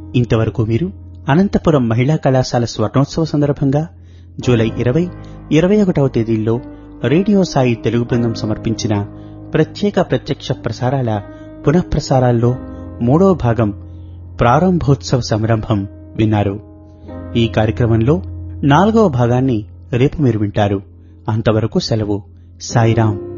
ఇంతవరకు మీరు అనంతపురం మహిళా కళాశాల స్వర్ణోత్సవ సందర్భంగా జూలై 20, 21వ తేదీల్లో రేడియో సాయి తెలుగు బృందం సమర్పించిన ప్రత్యక్ష ప్రసారాల పునఃప్రసారాల్లో 3వ భాగం ప్రారంభోత్సవ సంరంభం విన్నారు. ఈ కార్యక్రమంలో 4వ భాగాన్ని రేపు మీరు వింటారు. అంతవరకు సెలవు. సాయిరాం.